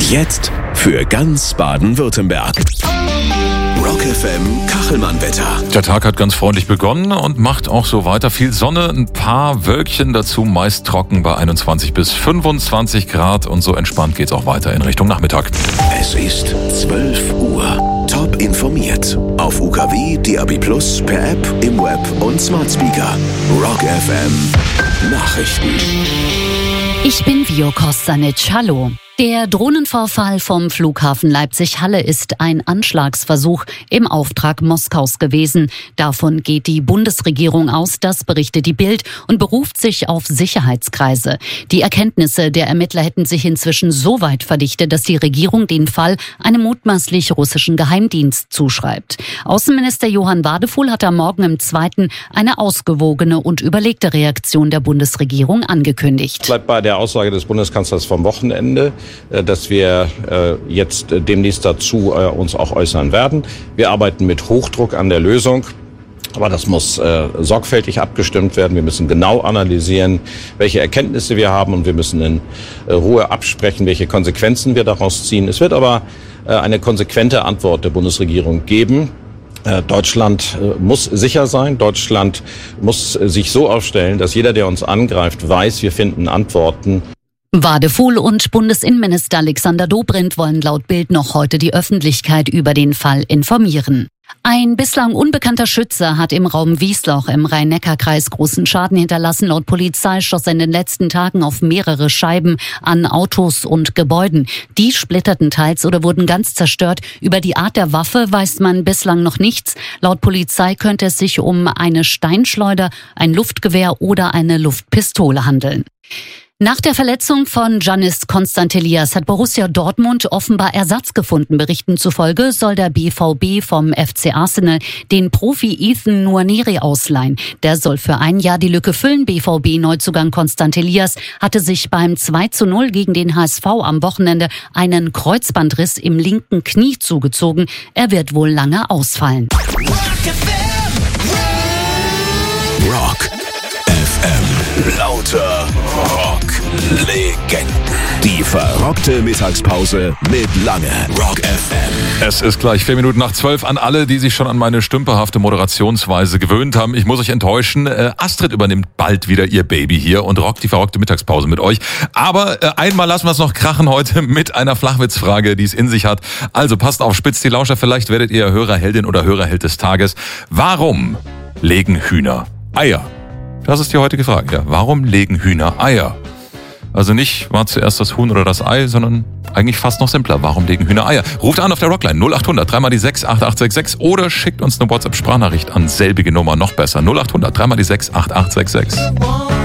Jetzt für ganz Baden-Württemberg. Rock FM Kachelmann-Wetter. Der Tag hat ganz freundlich begonnen und macht auch so weiter. Viel Sonne, ein paar Wölkchen dazu, meist trocken bei 21 bis 25 Grad. Und so entspannt geht's auch weiter in Richtung Nachmittag. Es ist 12 Uhr. Top informiert. Auf UKW, DAB+, per App, im Web und Smart Speaker. Rock FM Nachrichten. Ich bin Vio Kostanic. Hallo. Der Drohnenvorfall vom Flughafen Leipzig-Halle ist ein Anschlagsversuch im Auftrag Moskaus gewesen. Davon geht die Bundesregierung aus, das berichtet die Bild und beruft sich auf Sicherheitskreise. Die Erkenntnisse der Ermittler hätten sich inzwischen so weit verdichtet, dass die Regierung den Fall einem mutmaßlich russischen Geheimdienst zuschreibt. Außenminister Johann Wadefuhl hat am Morgen im Zweiten eine ausgewogene und überlegte Reaktion der Bundesregierung angekündigt. Ich bleibe bei der Aussage des Bundeskanzlers vom Wochenende, dass wir jetzt demnächst dazu uns auch äußern werden. Wir arbeiten mit Hochdruck an der Lösung. Aber das muss sorgfältig abgestimmt werden. Wir müssen genau analysieren, welche Erkenntnisse wir haben, und wir müssen in Ruhe absprechen, welche Konsequenzen wir daraus ziehen. Es wird aber eine konsequente Antwort der Bundesregierung geben. Deutschland muss sicher sein. Deutschland muss sich so aufstellen, dass jeder, der uns angreift, weiß, wir finden Antworten. Wadefuhl und Bundesinnenminister Alexander Dobrindt wollen laut Bild noch heute die Öffentlichkeit über den Fall informieren. Ein bislang unbekannter Schütze hat im Raum Wiesloch im Rhein-Neckar-Kreis großen Schaden hinterlassen. Laut Polizei schoss er in den letzten Tagen auf mehrere Scheiben an Autos und Gebäuden. Die splitterten teils oder wurden ganz zerstört. Über die Art der Waffe weiß man bislang noch nichts. Laut Polizei könnte es sich um eine Steinschleuder, ein Luftgewehr oder eine Luftpistole handeln. Nach der Verletzung von Giannis Konstantelias hat Borussia Dortmund offenbar Ersatz gefunden. Berichten zufolge soll der BVB vom FC Arsenal den Profi Ethan Nwaneri ausleihen. Der soll für ein Jahr die Lücke füllen. BVB-Neuzugang Konstantelias hatte sich beim 2:0 gegen den HSV am Wochenende einen Kreuzbandriss im linken Knie zugezogen. Er wird wohl lange ausfallen. Rock FM. Lauter Rock-Legenden. Die verrockte Mittagspause mit Lange. Rock FM. Es ist gleich 4 Minuten nach 12 an alle, die sich schon an meine stümperhafte Moderationsweise gewöhnt haben. Ich muss euch enttäuschen. Astrid übernimmt bald wieder ihr Baby hier und rockt die verrockte Mittagspause mit euch. Aber einmal lassen wir es noch krachen heute mit einer Flachwitzfrage, die es in sich hat. Also passt auf, spitzt die Lauscher. Vielleicht werdet ihr Hörerheldin oder Hörerheld des Tages. Warum legen Hühner Eier? Das ist die heutige Frage. Ja, warum legen Hühner Eier? Also nicht, war zuerst das Huhn oder das Ei, sondern eigentlich fast noch simpler. Warum legen Hühner Eier? Ruft an auf der Rockline 0800 3 mal die 6 8866 oder schickt uns eine WhatsApp-Sprachnachricht an selbige Nummer, noch besser 0800 3 mal die 6 8866.